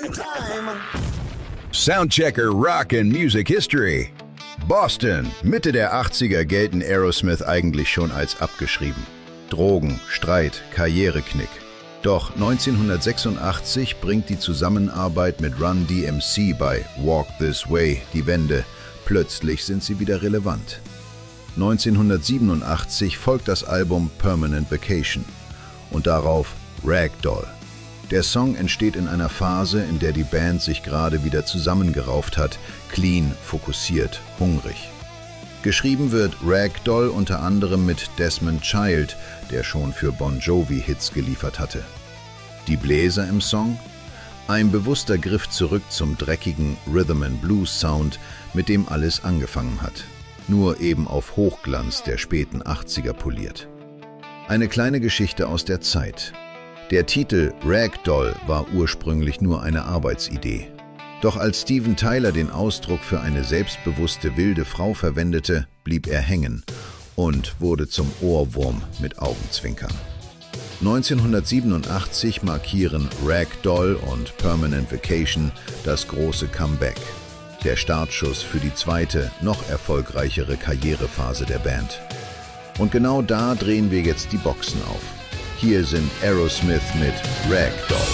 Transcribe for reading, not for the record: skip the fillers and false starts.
Soundchecker Rock and Music History. Boston. Mitte der 80er gelten Aerosmith eigentlich schon als abgeschrieben. Drogen, Streit, Karriereknick. Doch 1986 bringt die Zusammenarbeit mit Run DMC bei Walk This Way die Wende. Plötzlich sind sie wieder relevant. 1987 folgt das Album Permanent Vacation und darauf Ragdoll. Der Song entsteht in einer Phase, in der die Band sich gerade wieder zusammengerauft hat, clean, fokussiert, hungrig. Geschrieben wird Ragdoll unter anderem mit Desmond Child, der schon für Bon Jovi Hits geliefert hatte. Die Bläser im Song? Ein bewusster Griff zurück zum dreckigen Rhythm-and-Blues-Sound, mit dem alles angefangen hat. Nur eben auf Hochglanz der späten 80er poliert. Eine kleine Geschichte aus der Zeit. Der Titel Ragdoll war ursprünglich nur eine Arbeitsidee. Doch als Steven Tyler den Ausdruck für eine selbstbewusste wilde Frau verwendete, blieb er hängen und wurde zum Ohrwurm mit Augenzwinkern. 1987 markieren Ragdoll und Permanent Vacation das große Comeback. Der Startschuss für die zweite, noch erfolgreichere Karrierephase der Band. Und genau da drehen wir jetzt die Boxen auf. Hier sind Aerosmith mit Ragdoll.